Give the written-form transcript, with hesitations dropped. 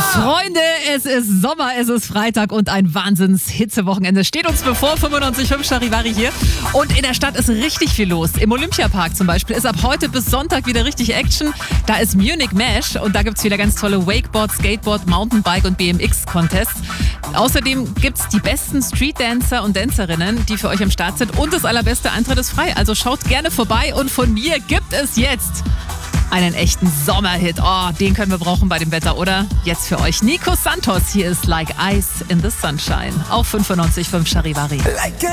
Freunde, es ist Sommer, es ist Freitag und ein Wahnsinns-Hitzewochenende steht uns bevor. 95.5 Charivari hier. Und in der Stadt ist richtig viel los. Im Olympiapark zum Beispiel ist ab heute bis Sonntag wieder richtig Action. Da ist Munich Mesh und da gibt es wieder ganz tolle Wakeboard, Skateboard, Mountainbike und BMX-Contests. Außerdem gibt es die besten Streetdancer und Dancerinnen, die für euch am Start sind. Und das allerbeste Eintritt ist frei. Also schaut gerne vorbei und von mir gibt es jetzt einen echten Sommerhit. Oh, den können wir brauchen bei dem Wetter, oder? Jetzt für euch Nico Santos. Hier ist Like Ice in the Sunshine auf 95.5 Charivari.